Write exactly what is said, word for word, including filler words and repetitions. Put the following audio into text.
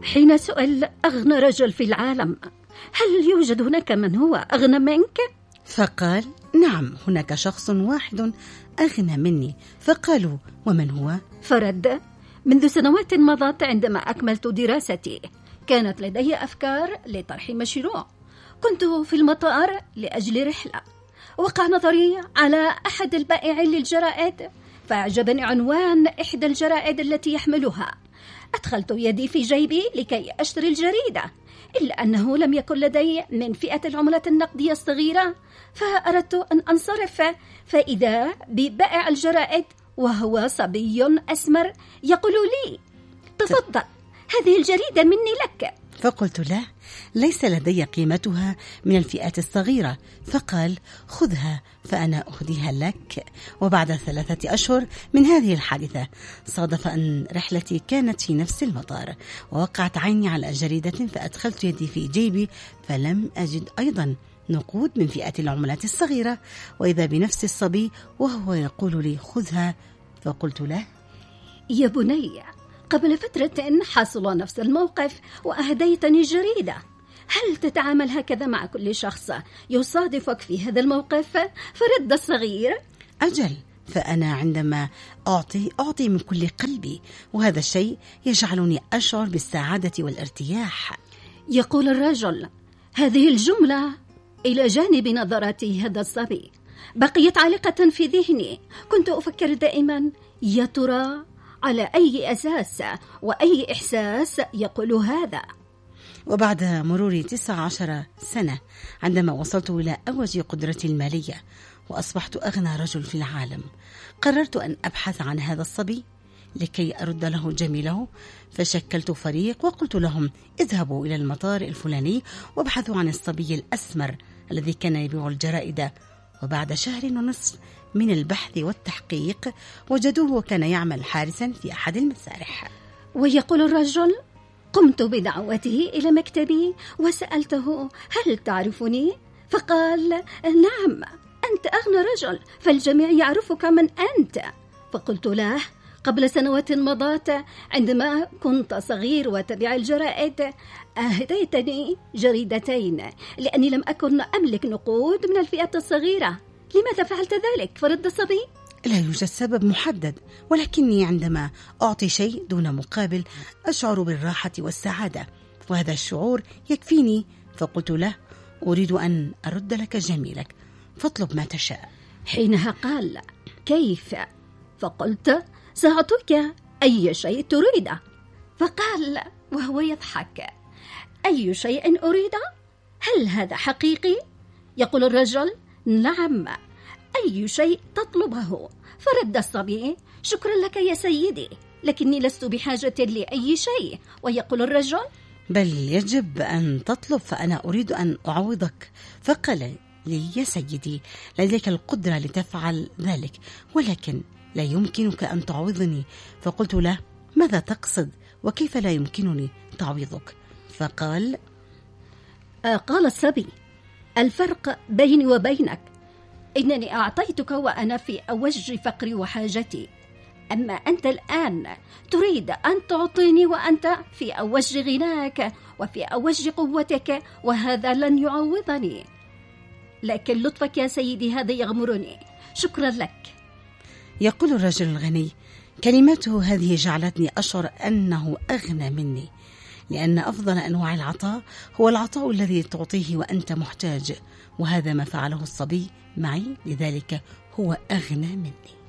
حين سئل أغنى رجل في العالم: هل يوجد هناك من هو أغنى منك؟ فقال: نعم، هناك شخص واحد أغنى مني. فقالوا: ومن هو؟ فرد: منذ سنوات مضت عندما أكملت دراستي كانت لدي أفكار لطرح مشروع. كنت في المطار لأجل رحلة، وقع نظري على أحد البائعين للجرائد، فأعجبني عنوان إحدى الجرائد التي يحملها. أدخلت يدي في جيبي لكي أشتري الجريدة، إلا أنه لم يكن لدي من فئة العملة النقدية الصغيرة، فأردت أن أنصرف، فإذا ببائع الجرائد وهو صبي أسمر يقول لي: تفضل، هذه الجريدة مني لك. فقلت له: ليس لدي قيمتها من الفئات الصغيرة. فقال: خذها فأنا أهديها لك. وبعد ثلاثة أشهر من هذه الحادثة صادف أن رحلتي كانت في نفس المطار، ووقعت عيني على جريدة، فأدخلت يدي في جيبي فلم أجد أيضا نقود من فئة العملات الصغيرة، وإذا بنفس الصبي وهو يقول لي: خذها. فقلت له: يا بني، قبل فترة حصل نفس الموقف وأهديتني جريدة. هل تتعامل هكذا مع كل شخص يصادفك في هذا الموقف؟ فرد الصغير: أجل، فأنا عندما أعطي أعطي من كل قلبي، وهذا الشيء يجعلني أشعر بالسعادة والارتياح. يقول الرجل: هذه الجملة إلى جانب نظرات هذا الصبي بقيت عالقة في ذهني. كنت أفكر دائما: يا ترى على أي أساس وأي إحساس يقول هذا؟ وبعد مرور تسع عشر سنة، عندما وصلت إلى أوج قدرتي المالية وأصبحت أغنى رجل في العالم، قررت أن أبحث عن هذا الصبي لكي أرد له جميله. فشكلت فريق وقلت لهم: اذهبوا إلى المطار الفلاني وابحثوا عن الصبي الأسمر الذي كان يبيع الجرائد. وبعد شهر ونصف من البحث والتحقيق وجدوه وكان يعمل حارسا في أحد المسارح. ويقول الرجل: قمت بدعوته إلى مكتبي وسألته: هل تعرفني؟ فقال: نعم، أنت أغنى رجل، فالجميع يعرفك من أنت. فقلت له: قبل سنوات مضت عندما كنت صغير وتبع الجرائد أهديتني جريدتين لأني لم أكن أملك نقود من الفئات الصغيرة. لماذا فعلت ذلك؟ فرد الصبي: لا يوجد سبب محدد، ولكني عندما أعطي شيء دون مقابل أشعر بالراحة والسعادة، وهذا الشعور يكفيني. فقلت له: أريد أن أرد لك جميلك، فاطلب ما تشاء. حينها قال: كيف؟ فقلت: سأعطيك أي شيء تريده. فقال وهو يضحك: أي شيء أريده؟ هل هذا حقيقي؟ يقول الرجل: نعم، أي شيء تطلبه. فرد الصبي: شكرا لك يا سيدي، لكني لست بحاجة لأي شيء. ويقول الرجل: بل يجب أن تطلب، فأنا أريد أن أعوضك. فقال لي: يا سيدي، لديك القدرة لتفعل ذلك، ولكن لا يمكنك أن تعوضني. فقلت له: ماذا تقصد؟ وكيف لا يمكنني تعويضك؟ فقال: آه قال الصبي: الفرق بيني وبينك إنني أعطيتك وأنا في أوج فقري وحاجتي، أما أنت الآن تريد أن تعطيني وأنت في أوج غناك وفي أوج قوتك، وهذا لن يعوضني. لكن لطفك يا سيدي هذا يغمرني، شكرا لك. يقول الرجل الغني: كلماته هذه جعلتني أشعر أنه أغنى مني، لأن أفضل أنواع العطاء هو العطاء الذي تعطيه وأنت محتاج، وهذا ما فعله الصبي معي، لذلك هو أغنى مني.